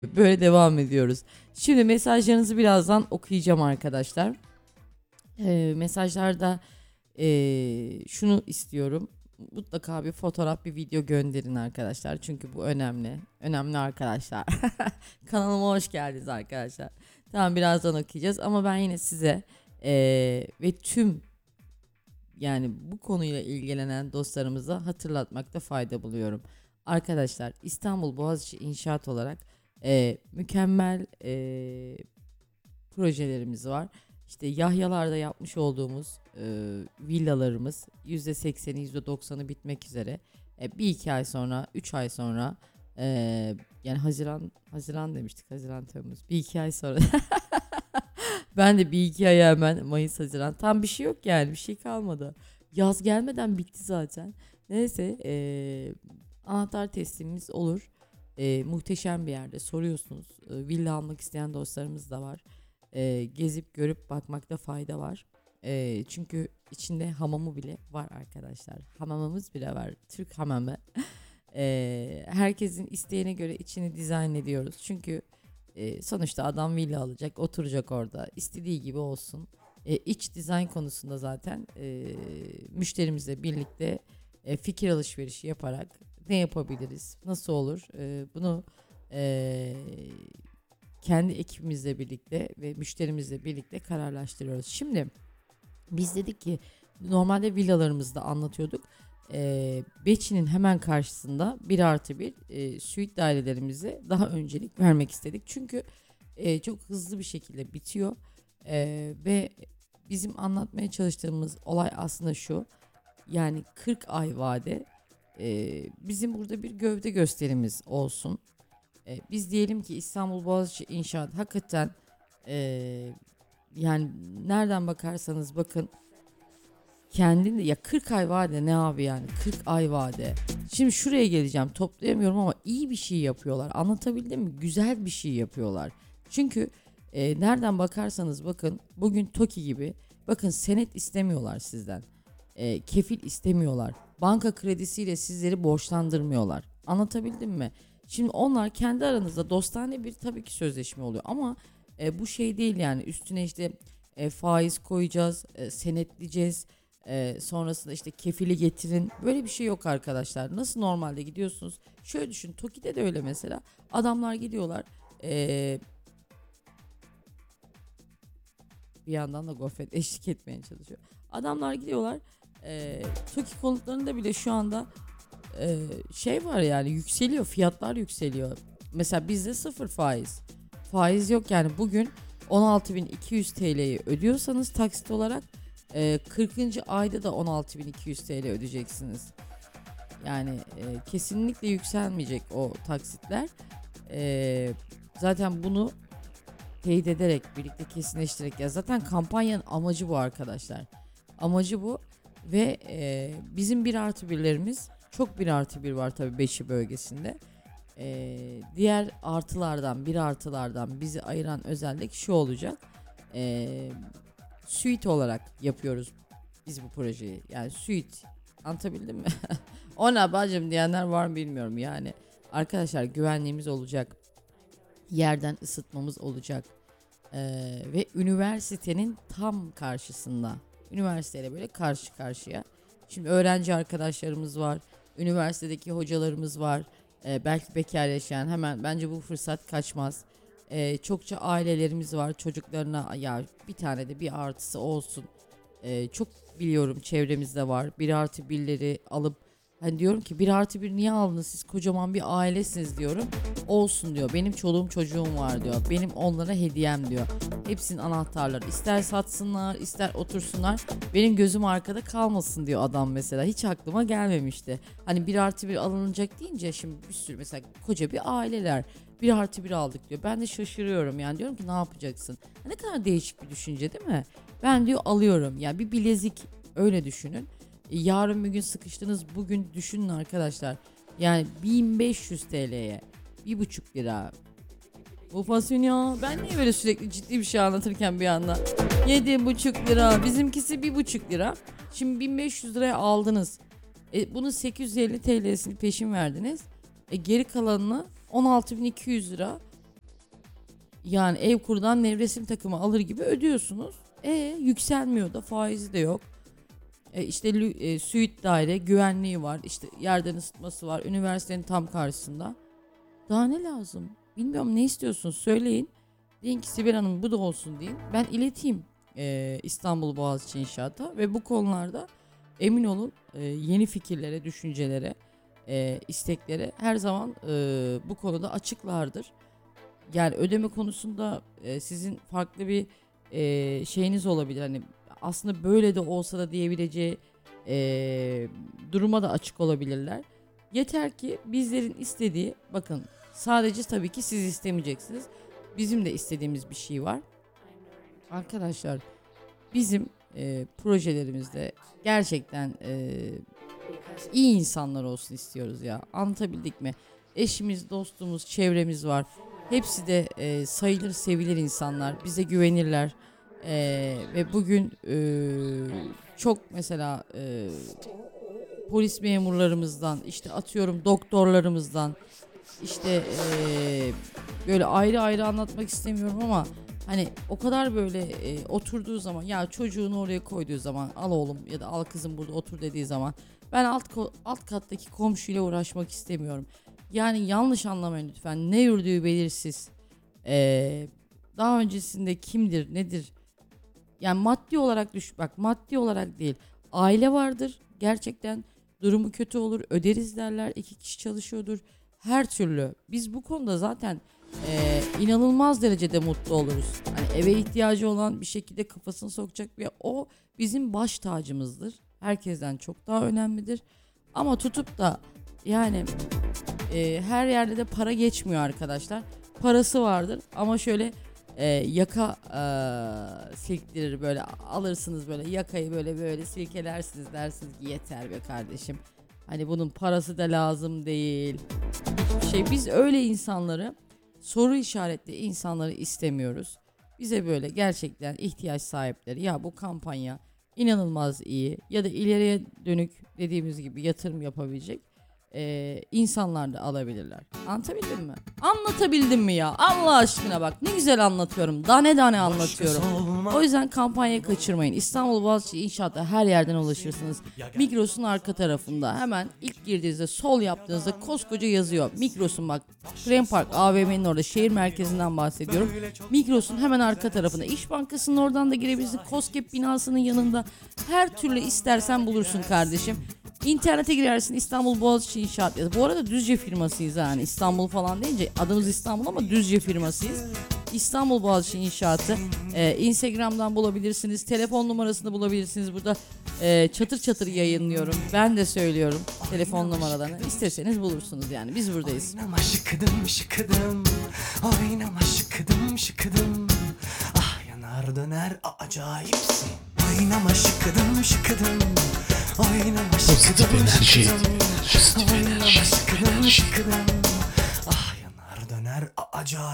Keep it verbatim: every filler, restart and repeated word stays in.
Böyle devam ediyoruz. Şimdi mesajlarınızı birazdan okuyacağım arkadaşlar. Ee, mesajlarda ee, şunu istiyorum. Mutlaka bir fotoğraf, bir video gönderin arkadaşlar. Çünkü bu önemli. Önemli arkadaşlar. Kanalıma hoş geldiniz arkadaşlar. Tamam, birazdan okuyacağız ama ben yine size ee, ve tüm, yani bu konuyla ilgilenen dostlarımıza hatırlatmakta fayda buluyorum. Arkadaşlar, İstanbul Boğaziçi İnşaat olarak e, mükemmel e, projelerimiz var. İşte Yahyalar'da yapmış olduğumuz e, villalarımız yüzde sekseni yüzde doksanı bitmek üzere. E, bir iki ay sonra, üç ay sonra, e, yani Haziran Haziran demiştik, Haziran Temmuz, bir iki ay sonra. Ben de bir iki aya hemen Mayıs Haziran, tam bir şey yok yani, bir şey kalmadı. Yaz gelmeden bitti zaten. Neyse, eee, anahtar teslimimiz olur. Eee, muhteşem bir yerde soruyorsunuz. Eee, villa almak isteyen dostlarımız da var. Eee, gezip görüp bakmakta fayda var. Eee, çünkü içinde hamamı bile var arkadaşlar. Hamamımız bile var. Türk hamamı. Eee, herkesin isteğine göre içini dizayn ediyoruz. Çünkü e, sonuçta adam villa alacak, oturacak orada. İstediği gibi olsun. E, iç dizayn konusunda zaten e, müşterimizle birlikte e, fikir alışverişi yaparak ne yapabiliriz, nasıl olur, e, bunu e, kendi ekibimizle birlikte ve müşterimizle birlikte kararlaştırıyoruz. Şimdi biz dedik ki, normalde villalarımızda anlatıyorduk. Ee, Beçi'nin hemen karşısında bir artı bir e, suite dairelerimize daha öncelik vermek istedik. Çünkü e, çok hızlı bir şekilde bitiyor. Ee, ve bizim anlatmaya çalıştığımız olay aslında şu. Yani kırk ay vade, e, bizim burada bir gövde gösterimiz olsun. E, biz diyelim ki İstanbul Boğaziçi İnşaat hakikaten, e, yani nereden bakarsanız bakın, kendin ya kırk ay vade ne abi, yani kırk ay vade. Şimdi şuraya geleceğim, toplayamıyorum ama iyi bir şey yapıyorlar. Anlatabildim mi? Güzel bir şey yapıyorlar. Çünkü e, nereden bakarsanız bakın, bugün TOKİ gibi, bakın, senet istemiyorlar sizden. E, kefil istemiyorlar. Banka kredisiyle sizleri borçlandırmıyorlar. Anlatabildim mi? Şimdi onlar kendi aranızda dostane bir, tabii ki, sözleşme oluyor ama e, bu şey değil yani, üstüne işte e, faiz koyacağız, e, senetleyeceğiz. Ee, sonrasında işte kefili getirin. Böyle bir şey yok arkadaşlar. Nasıl normalde gidiyorsunuz? Şöyle düşün. Toki'de de öyle mesela. Adamlar gidiyorlar. Ee, bir yandan da Gofret eşlik etmeye çalışıyor. Adamlar gidiyorlar. E, Toki konutlarında bile şu anda e, şey var, yani yükseliyor. Fiyatlar yükseliyor. Mesela bizde sıfır faiz. Faiz yok yani, bugün on altı bin iki yüz T L'yi ödüyorsanız taksit olarak, e, kırkıncı ayda da on altı bin iki yüz T L ödeyeceksiniz. Yani e, kesinlikle yükselmeyecek o taksitler. E, Zaten bunu teyit ederek, birlikte kesinleştirerek, ya zaten kampanyanın amacı bu arkadaşlar. Amacı bu ve e, bizim bir artı birlerimiz, çok bir artı bir var tabii Beşi bölgesinde. E, Diğer artılardan, bir artılardan bizi ayıran özellik şu olacak. E, Suite olarak yapıyoruz biz bu projeyi. Yani suite, anlatabildim mi? O ne bacım diyenler var mı bilmiyorum yani. Arkadaşlar, güvenliğimiz olacak. Yerden ısıtmamız olacak. Ee, ve üniversitenin tam karşısında. Üniversiteyle böyle karşı karşıya. Şimdi öğrenci arkadaşlarımız var. Üniversitedeki hocalarımız var. Ee, belki bekar yaşayan, hemen bence bu fırsat kaçmaz. Ee, çokça ailelerimiz var. Çocuklarına ya bir tane de bir artısı olsun. Ee, çok biliyorum, çevremizde var. Bir artı birleri alıp, hani diyorum ki, bir artı bir niye aldınız, siz kocaman bir ailesiniz diyorum. Olsun diyor, benim çoluğum çocuğum var diyor, benim onlara hediyem diyor. Hepsinin anahtarları, ister satsınlar ister otursunlar, benim gözüm arkada kalmasın diyor adam mesela. Hiç aklıma gelmemişti. Hani bir artı bir alınacak deyince, şimdi bir sürü mesela koca bir aileler bir artı bir aldık diyor. Ben de şaşırıyorum yani, diyorum ki ne yapacaksın? Ne kadar değişik bir düşünce değil mi? Ben diyor alıyorum, yani bir bilezik, öyle düşünün. E, Yarın bir gün sıkıştınız, bugün düşünün arkadaşlar. Yani bin beş yüz T L'ye bir buçuk lira. Bu fasulye, ben niye böyle sürekli ciddi bir şey anlatırken bir anda yedi buçuk lira, bizimkisi bir buçuk lira. Şimdi bin beş yüz liraya aldınız. E, bunun sekiz yüz elli T L'sini peşin verdiniz. E, geri kalanını on altı bin iki yüz lira Yani Evkur'dan nevresim takımı alır gibi ödüyorsunuz. E yükselmiyor da, faizi de yok. E işte lü- e, süit daire, güvenliği var. İşte yerden ısıtması var. Üniversitenin tam karşısında. Daha ne lazım? Bilmiyorum, ne istiyorsunuz söyleyin. Deyin ki Sibel Hanım bu da olsun deyin. Ben ileteyim e, İstanbul Boğaziçi İnşaat'a ve bu konularda emin olun e, yeni fikirlere, düşüncelere, e, isteklere her zaman e, bu konuda açıklardır. Yani ödeme konusunda e, sizin farklı bir e, şeyiniz olabilir. Hani aslında böyle de olsa da diyebileceği e, duruma da açık olabilirler. Yeter ki bizlerin istediği, bakın sadece tabii ki siz istemeyeceksiniz. Bizim de istediğimiz bir şey var. Arkadaşlar bizim e, projelerimizde gerçekten e, iyi insanlar olsun istiyoruz ya. Anlatabildik mi? Eşimiz, dostumuz, çevremiz var. Hepsi de e, sayılır, sevilir insanlar. Bize güvenirler. E, ve bugün e, çok mesela e, polis memurlarımızdan, işte atıyorum doktorlarımızdan, işte e, böyle ayrı ayrı anlatmak istemiyorum ama hani o kadar böyle e, oturduğu zaman, ya çocuğunu oraya koyduğu zaman, al oğlum ya da al kızım burada otur dediği zaman, ben alt ko- alt kattaki komşuyla uğraşmak istemiyorum. Yani yanlış anlamayın lütfen. Ne yürüdüğü belirsiz. Ee, daha öncesinde kimdir, nedir? Yani maddi olarak düş, bak maddi olarak değil. Aile vardır. Gerçekten durumu kötü olur. Öderiz derler. İki kişi çalışıyordur. Her türlü. Biz bu konuda zaten e, inanılmaz derecede mutlu oluruz. Hani eve ihtiyacı olan bir şekilde kafasını sokacak bir, o bizim baş tacımızdır. Herkesten çok daha önemlidir. Ama tutup da yani e, her yerde de para geçmiyor arkadaşlar. Parası vardır ama şöyle e, yaka e, silktirir, böyle alırsınız, böyle yakayı böyle böyle silkelersiniz, dersiniz ki yeter be kardeşim. Hani bunun parası da lazım değil. Şey, biz öyle insanları, soru işaretli insanları istemiyoruz. Bize böyle gerçekten ihtiyaç sahipleri, ya bu kampanya inanılmaz iyi ya da ileriye dönük dediğimiz gibi yatırım yapabilecek e, insanlar da alabilirler. Anlatabildim mi? Anlatabildim mi ya? Allah aşkına bak, ne güzel anlatıyorum. Dane dane anlatıyorum. O yüzden kampanyayı kaçırmayın. İstanbul Boğaziçi İnşaat'a her yerden ulaşırsınız. Migros'un arka tarafında, hemen ilk girdiğinizde sol yaptığınızda koskoca yazıyor. Migros'un, bak, Krem Park A V M'nin orada, şehir merkezinden bahsediyorum. Migros'un hemen arka tarafında. İş Bankası'nın oradan da girebilirsin. KOSGEB binasının yanında. Her türlü istersen bulursun kardeşim. İnternete girersin, İstanbul Boğaziçi İnşaat yaz. Bu arada Düzce firmasıyız yani. İstanbul falan deyince adımız İstanbul ama Düzce firmasıyız. İstanbul Boğaziçi İnşaatı. Ee, Instagram'dan bulabilirsiniz. Telefon numarasını bulabilirsiniz. Burada e, çatır çatır yayınlıyorum. Ben de söylüyorum telefon numaralarını. İsterseniz bulursunuz yani. Biz buradayız. Oynama şıkıdım şıkıdım, oynama şıkıdım şıkıdım. Ah yanar döner acayipsin. Oynama şıkıdım şıkıdım, oynama şıkıdım şıkıdım. Oynama şıkıdım şıkıdım. Ah yanar döner acayip.